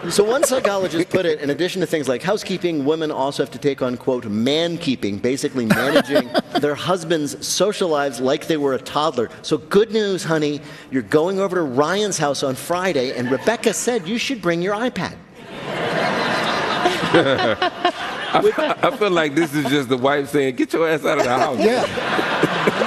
So one psychologist put it, in addition to things like housekeeping, women also have to take on, quote, man-keeping, basically managing their husbands' social lives like they were a toddler. So good news, honey, you're going over to Ryan's house on Friday, and Rebecca said you should bring your iPad. I feel like this is just the wife saying, get your ass out of the house. Yeah.